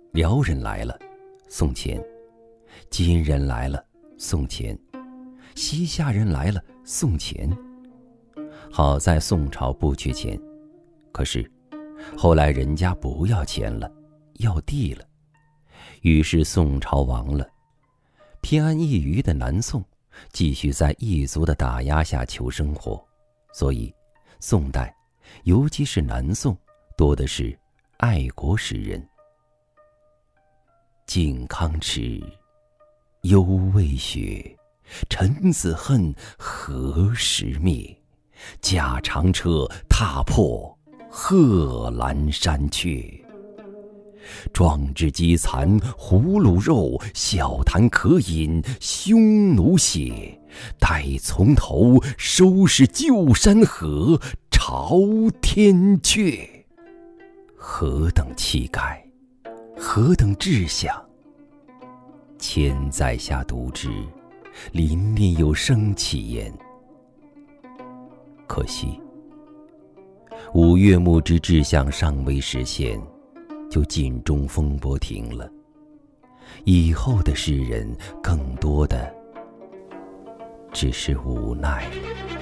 辽人来了，送钱；金人来了，送钱；西夏人来了，送钱。好在宋朝不缺钱，可是后来人家不要钱了，要地了，于是宋朝亡了。偏安一隅的南宋继续在异族的打压下求生活，所以宋代，尤其是南宋，多的是爱国诗人。靖康耻，犹未雪，臣子恨，何时灭？驾长车，踏破贺兰山缺。壮志饥残胡虏肉，笑谈渴饮匈奴血。待从头，收拾旧山河，朝天阙。何等气概，何等志向！千载下读之，临面有生气焉。可惜五岳牧之志向尚未实现，就尽忠风波停了。以后的诗人更多的只是无奈。